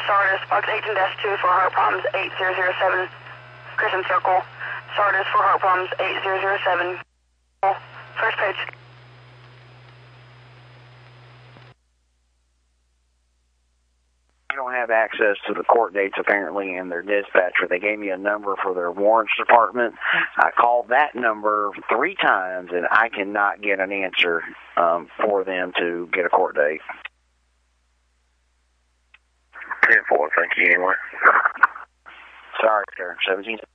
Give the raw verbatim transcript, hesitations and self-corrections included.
Sardis, box eighteen dash two for heart problems eight zero zero seven, Crescent Circle. Sardis for heart problems eight zero zero seven. First page. I don't have access to the court dates apparently in their dispatcher. They gave me a number for their warrants department. I called that number three times and I cannot get an answer um, for them to get a court date. ten four, thank you anyway. Sorry, sir. seventeen